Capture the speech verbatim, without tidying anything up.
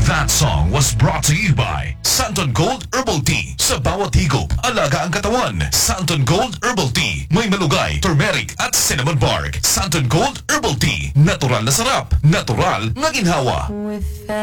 That song was brought to you by Santon Gold Herbal Tea. Sa bawat higop, alaga ang katawan. Santon Gold Herbal Tea. May malugay, turmeric at cinnamon bark. Santon Gold Herbal Tea. Natural na sarap. Natural na ginhawa.